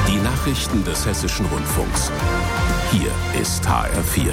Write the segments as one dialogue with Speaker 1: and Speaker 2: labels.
Speaker 1: Die Nachrichten des Hessischen Rundfunks. Hier ist HR4.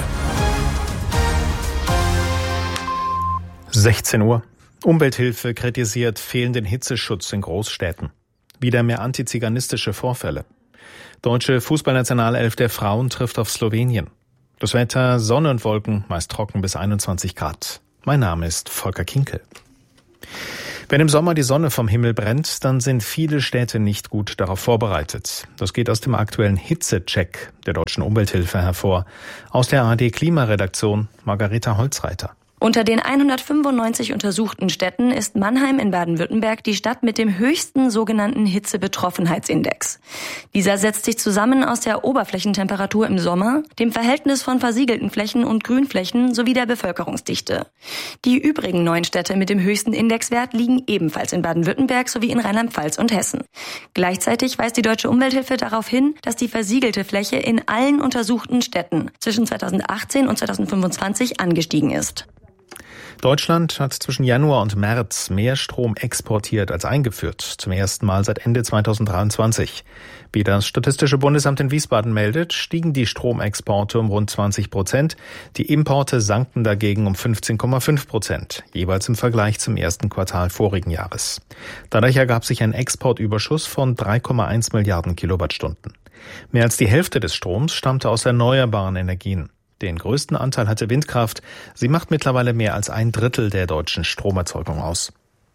Speaker 2: 16 Uhr. Umwelthilfe kritisiert fehlenden Hitzeschutz in Großstädten. Wieder mehr antiziganistische Vorfälle. Deutsche Fußballnationalelf der Frauen trifft auf Slowenien. Das Wetter, Sonne und Wolken, meist trocken bis 21 Grad. Mein Name ist Volker Kinkel. Wenn im Sommer die Sonne vom Himmel brennt, dann sind viele Städte nicht gut darauf vorbereitet. Das geht aus dem aktuellen Hitzecheck der Deutschen Umwelthilfe hervor. Aus der ARD-Klimaredaktion Margareta Holzreiter.
Speaker 3: Unter den 195 untersuchten Städten ist Mannheim in Baden-Württemberg die Stadt mit dem höchsten sogenannten Hitzebetroffenheitsindex. Dieser setzt sich zusammen aus der Oberflächentemperatur im Sommer, dem Verhältnis von versiegelten Flächen und Grünflächen sowie der Bevölkerungsdichte. Die übrigen 9 Städte mit dem höchsten Indexwert liegen ebenfalls in Baden-Württemberg sowie in Rheinland-Pfalz und Hessen. Gleichzeitig weist die Deutsche Umwelthilfe darauf hin, dass die versiegelte Fläche in allen untersuchten Städten zwischen 2018 und 2025 angestiegen ist.
Speaker 2: Deutschland hat zwischen Januar und März mehr Strom exportiert als eingeführt, zum ersten Mal seit Ende 2023. Wie das Statistische Bundesamt in Wiesbaden meldet, stiegen die Stromexporte um rund 20%, die Importe sanken dagegen um 15,5%, jeweils im Vergleich zum ersten Quartal vorigen Jahres. Dadurch ergab sich ein Exportüberschuss von 3,1 Milliarden Kilowattstunden. Mehr als die Hälfte des Stroms stammte aus erneuerbaren Energien. Den größten Anteil hatte Windkraft. Sie macht mittlerweile mehr als 1/3 der deutschen Stromerzeugung aus.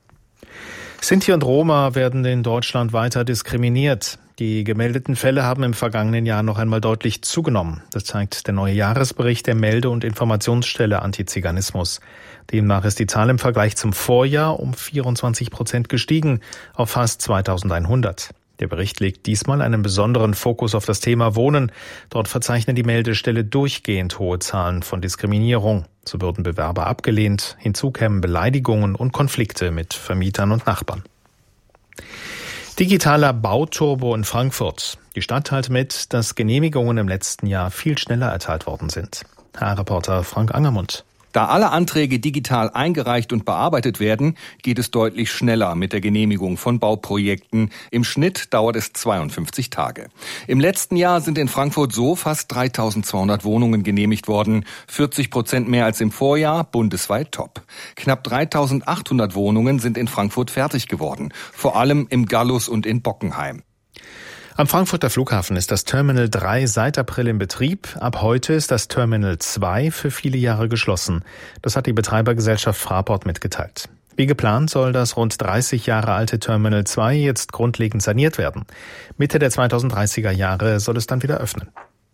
Speaker 2: Sinti und Roma werden in Deutschland weiter diskriminiert. Die gemeldeten Fälle haben im vergangenen Jahr noch einmal deutlich zugenommen. Das zeigt der neue Jahresbericht der Melde- und Informationsstelle Antiziganismus. Demnach ist die Zahl im Vergleich zum Vorjahr um 24% gestiegen auf fast 2100. Der Bericht legt diesmal einen besonderen Fokus auf das Thema Wohnen. Dort verzeichnet die Meldestelle durchgehend hohe Zahlen von Diskriminierung. So würden Bewerber abgelehnt, hinzu kämen Beleidigungen und Konflikte mit Vermietern und Nachbarn. Digitaler Bauturbo in Frankfurt. Die Stadt teilt mit, dass Genehmigungen im letzten Jahr viel schneller erteilt worden sind. HR-Reporter Frank Angermund.
Speaker 4: Da alle Anträge digital eingereicht und bearbeitet werden, geht es deutlich schneller mit der Genehmigung von Bauprojekten. Im Schnitt dauert es 52 Tage. Im letzten Jahr sind in Frankfurt so fast 3200 Wohnungen genehmigt worden. 40% mehr als im Vorjahr, bundesweit top. Knapp 3800 Wohnungen sind in Frankfurt fertig geworden. Vor allem im Gallus und in Bockenheim.
Speaker 2: Am Frankfurter Flughafen ist das Terminal 3 seit April in Betrieb. Ab heute ist das Terminal 2 für viele Jahre geschlossen. Das hat die Betreibergesellschaft Fraport mitgeteilt. Wie geplant soll das rund 30 Jahre alte Terminal 2 jetzt grundlegend saniert werden. Mitte der 2030er Jahre soll es dann wieder öffnen.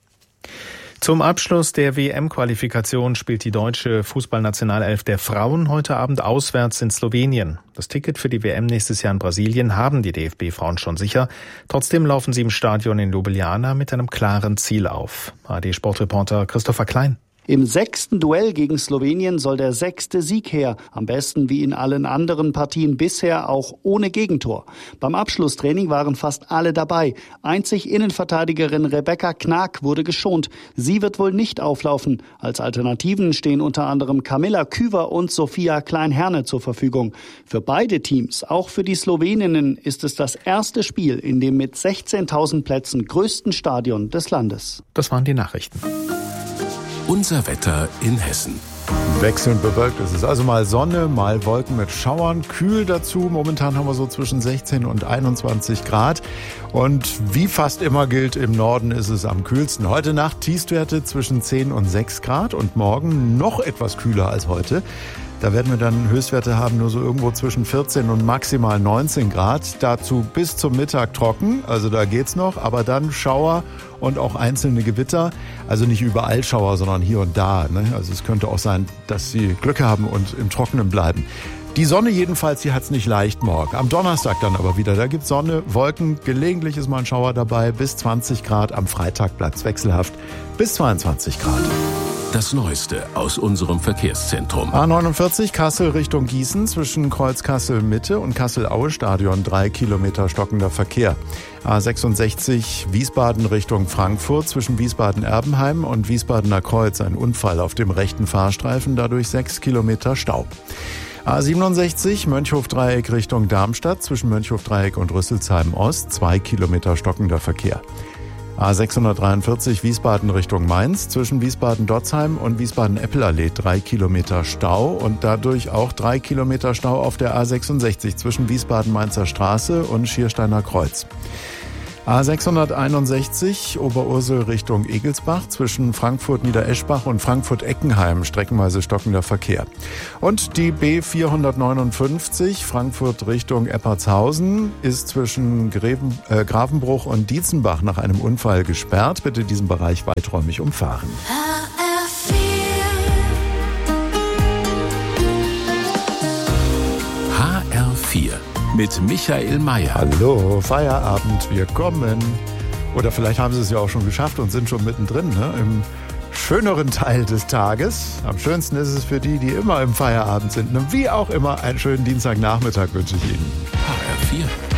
Speaker 2: Zum Abschluss der WM-Qualifikation spielt die deutsche Fußballnationalelf der Frauen heute Abend auswärts in Slowenien. Das Ticket für die WM nächstes Jahr in Brasilien haben die DFB-Frauen schon sicher. Trotzdem laufen sie im Stadion in Ljubljana mit einem klaren Ziel auf. ARD-Sportreporter Christopher Klein.
Speaker 5: Im 6. Duell gegen Slowenien soll der 6. Sieg her. Am besten wie in allen anderen Partien bisher auch ohne Gegentor. Beim Abschlusstraining waren fast alle dabei. Einzig Innenverteidigerin Rebecca Knag wurde geschont. Sie wird wohl nicht auflaufen. Als Alternativen stehen unter anderem Camilla Küver und Sophia Klein-Herne zur Verfügung. Für beide Teams, auch für die Sloweninnen, ist es das erste Spiel in dem mit 16.000 Plätzen größten Stadion des Landes.
Speaker 2: Das waren die Nachrichten.
Speaker 1: Unser Wetter in Hessen.
Speaker 6: Wechselnd bewölkt ist es. Also mal Sonne, mal Wolken mit Schauern. Kühl dazu. Momentan haben wir so zwischen 16 und 21 Grad. Und wie fast immer gilt, im Norden ist es am kühlsten. Heute Nacht Tiefstwerte zwischen 10 und 6 Grad und morgen noch etwas kühler als heute. Da werden wir dann Höchstwerte haben, nur so irgendwo zwischen 14 und maximal 19 Grad. Dazu bis zum Mittag trocken, also da geht's noch. Aber dann Schauer und auch einzelne Gewitter. Also nicht überall Schauer, sondern hier und da. Ne? Also es könnte auch sein, dass Sie Glück haben und im Trockenen bleiben. Die Sonne jedenfalls, die hat's nicht leicht morgen. Am Donnerstag dann aber wieder. Da gibt's Sonne, Wolken, gelegentlich ist mal ein Schauer dabei. Bis 20 Grad. Am Freitag bleibt's wechselhaft bis 22 Grad.
Speaker 1: Das Neueste aus unserem Verkehrszentrum.
Speaker 6: A49 Kassel Richtung Gießen zwischen Kreuz Kassel Mitte und Kassel-Aue Stadion 3 Kilometer stockender Verkehr. A66 Wiesbaden Richtung Frankfurt zwischen Wiesbaden-Erbenheim und Wiesbadener Kreuz ein Unfall auf dem rechten Fahrstreifen, dadurch 6 Kilometer Stau. A67 Mönchhof-Dreieck Richtung Darmstadt zwischen Mönchhof-Dreieck und Rüsselsheim Ost, 2 Kilometer stockender Verkehr. A643 Wiesbaden Richtung Mainz zwischen Wiesbaden-Dotzheim und Wiesbaden-Eppelallee 3 Kilometer Stau und dadurch auch 3 Kilometer Stau auf der A66 zwischen Wiesbaden-Mainzer Straße und Schiersteiner Kreuz. A661 Oberursel Richtung Egelsbach zwischen Frankfurt-Niedereschbach und Frankfurt-Eckenheim streckenweise stockender Verkehr. Und die B459 Frankfurt Richtung Eppertshausen ist zwischen Gravenbruch und Dietzenbach nach einem Unfall gesperrt. Bitte diesen Bereich weiträumig umfahren.
Speaker 1: HR4 mit Michael Mayer.
Speaker 6: Hallo, Feierabend, wir kommen. Oder vielleicht haben Sie es ja auch schon geschafft und sind schon mittendrin, ne? Im schöneren Teil des Tages. Am schönsten ist es für die immer im Feierabend sind. Und wie auch immer, einen schönen Dienstagnachmittag wünsche ich Ihnen.
Speaker 1: HR4.